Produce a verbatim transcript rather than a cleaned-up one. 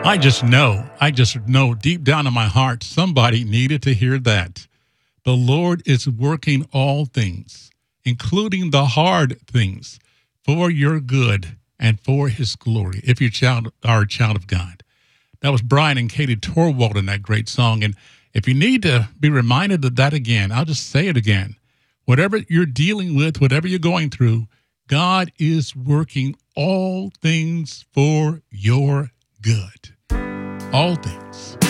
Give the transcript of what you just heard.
I just know, I just know deep down in my heart, somebody needed to hear that. The Lord is working all things, including the hard things, for your good and for his glory, if you child, are a child of God. That was Brian and Katie Torwald in that great song. And if you need to be reminded of that again, I'll just say it again. Whatever you're dealing with, whatever you're going through, God is working all things for your good. All things.